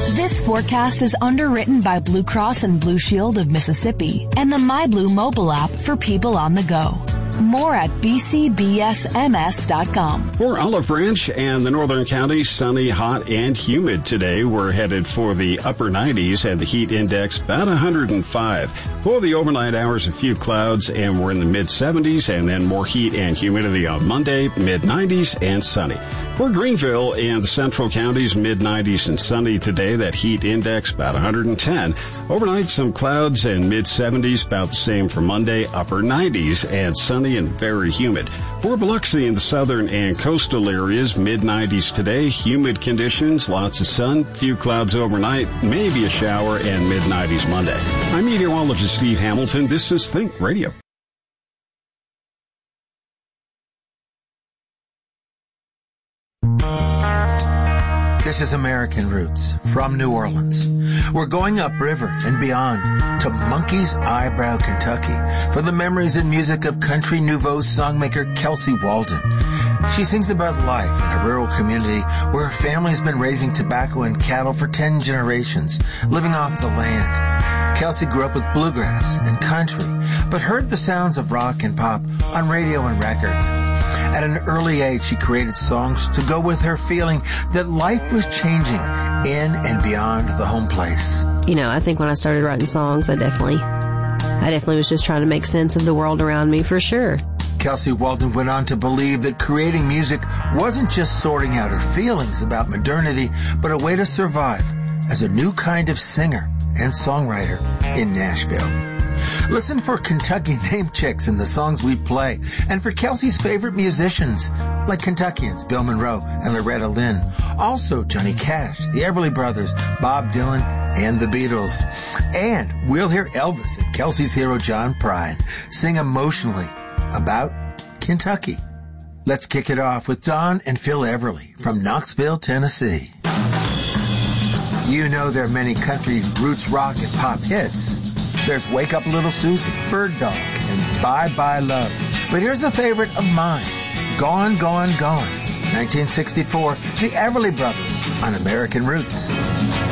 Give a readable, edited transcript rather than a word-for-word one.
This forecast is underwritten by Blue Cross and Blue Shield of Mississippi and the MyBlue mobile app for people on the go. More at bcbsms.com. For Olive Branch and the northern counties, sunny, hot, and humid today. We're headed for the upper 90s and the heat index about 105. For the overnight hours, a few clouds, and we're in the mid-70s, and then more heat and humidity on Monday, mid-90s, and sunny. For Greenville and the central counties, mid-90s and sunny today. That heat index about 110. Overnight, some clouds and mid-70s, about the same for Monday, upper 90s, and sunny and very humid. For Biloxi in the southern and coastal areas, mid-90s today, humid conditions, lots of sun, few clouds overnight, maybe a shower, and mid-90s Monday. I'm meteorologist Steve Hamilton. This is Think Radio. This is American Roots from New Orleans. We're going upriver and beyond to Monkey's Eyebrow, Kentucky for the memories and music of country nouveau songmaker Kelsey Walden. She sings about life in a rural community where her family's been raising tobacco and cattle for 10 generations, living off the land. Kelsey grew up with bluegrass and country, but heard the sounds of rock and pop on radio and records. At an early age, she created songs to go with her feeling that life was changing in and beyond the home place. You know, I think when I started writing songs, I definitely was just trying to make sense of the world around me, for sure. Kelsey Walden went on to believe that creating music wasn't just sorting out her feelings about modernity, but a way to survive as a new kind of singer and songwriter in Nashville. Listen for Kentucky name checks in the songs we play, and for Kelsey's favorite musicians, like Kentuckians Bill Monroe and Loretta Lynn. Also Johnny Cash, the Everly Brothers, Bob Dylan, and the Beatles. And we'll hear Elvis and Kelsey's hero John Prine sing emotionally about Kentucky. Let's kick it off with Don and Phil Everly from Knoxville, Tennessee. You know there are many country roots rock and pop hits. There's Wake Up Little Susie, Bird Dog, and Bye Bye Love. But here's a favorite of mine, Gone, Gone, Gone, 1964, the Everly Brothers on American Roots.